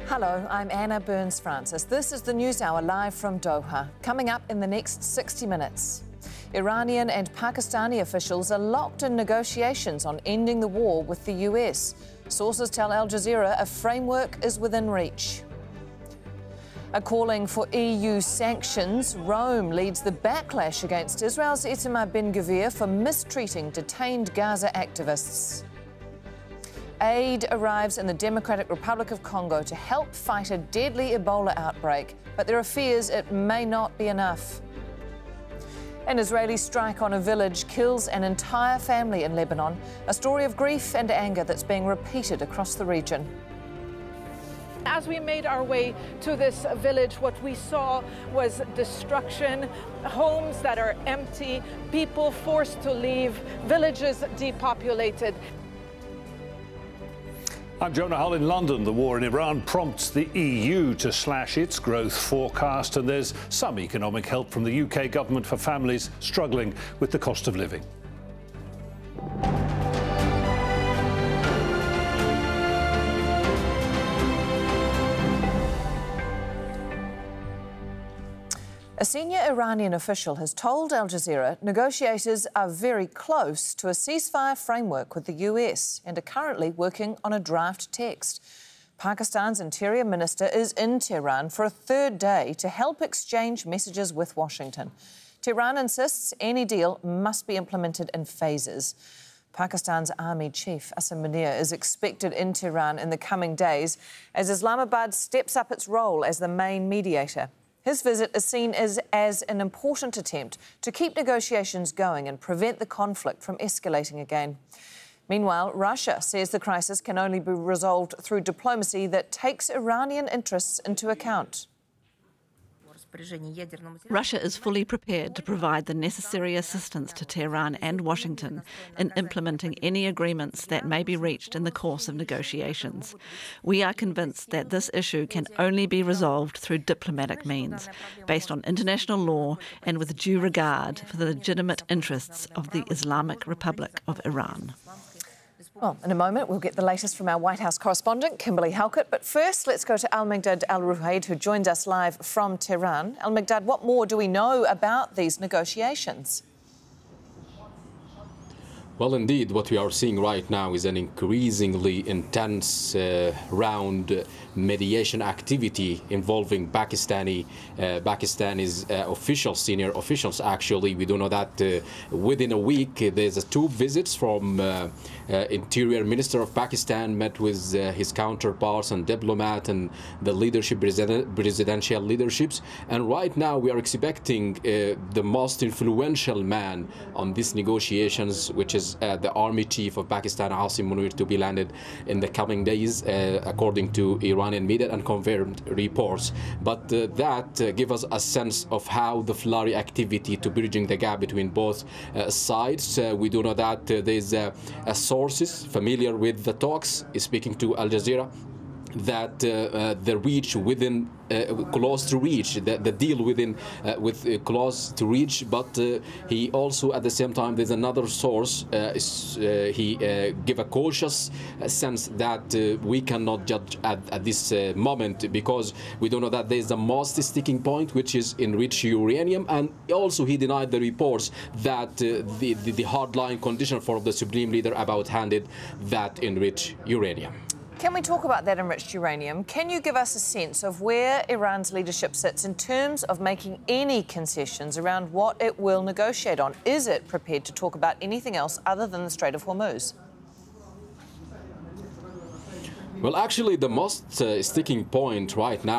Hello, I'm Anna Burns-Francis. This is the News Hour live from Doha. Coming up in the next 60 minutes. Iranian and Pakistani officials are locked in negotiations on ending the war with the US. Sources tell Al Jazeera a framework is within reach. A calling for EU sanctions, Rome leads the backlash against Israel's Itamar Ben-Gvir for mistreating detained Gaza activists. Aid arrives in the Democratic Republic of Congo to help fight a deadly Ebola outbreak, but there are fears it may not be enough. An Israeli strike on a village kills an entire family in Lebanon, a story of grief and anger that's being repeated across the region. As we made our way to this village, what we saw was destruction, homes that are empty, people forced to leave, villages depopulated. I'm Jonah Hull in London. The war in Iran prompts the EU to slash its growth forecast, and there's some economic help from the UK government for families struggling with the cost of living. A senior Iranian official has told Al Jazeera negotiators are very close to a ceasefire framework with the US and are currently working on a draft text. Pakistan's Interior Minister is in Tehran for a third day to help exchange messages with Washington. Tehran insists any deal must be implemented in phases. Pakistan's Army Chief Asim Munir is expected in Tehran in the coming days as Islamabad steps up its role as the main mediator. His visit is seen as an important attempt to keep negotiations going and prevent the conflict from escalating again. Meanwhile, Russia says the crisis can only be resolved through diplomacy that takes Iranian interests into account. Russia is fully prepared to provide the necessary assistance to Tehran and Washington in implementing any agreements that may be reached in the course of negotiations. We are convinced that this issue can only be resolved through diplomatic means, based on international law and with due regard for the legitimate interests of the Islamic Republic of Iran. Well, in a moment, we'll get the latest from our White House correspondent, Kimberly Halkett. But first, let's go to Al-Migdad Al-Ruhaid, who joins us live from Tehran. Al-Migdad, what more do we know about these negotiations? Well, indeed, what we are seeing right now is an increasingly intense round mediation activity involving Pakistanis, senior officials. Actually, we do know that within a week there's two visits from Interior Minister of Pakistan met with his counterparts and diplomat and the leadership, presidential leaderships. And right now we are expecting the most influential man on these negotiations, which is the Army Chief of Pakistan, Asim Munir, to be landed in the coming days, according to Iranian media and confirmed reports. But that gives us a sense of how the flurry activity to bridging the gap between both sides. We do know that there's sources familiar with the talks, speaking to Al Jazeera, that the reach within close to reach, the deal within close to reach, but he also at the same time there's another source, he give a cautious sense that we cannot judge at this moment, because we don't know that there's the most sticking point, which is enriched uranium, and also he denied the reports that the hardline condition for the Supreme Leader about handed that enriched uranium. Can we talk about that enriched uranium? Can you give us a sense of where Iran's leadership sits in terms of making any concessions around what it will negotiate on? Is it prepared to talk about anything else other than the Strait of Hormuz? Well, actually, the most sticking point right now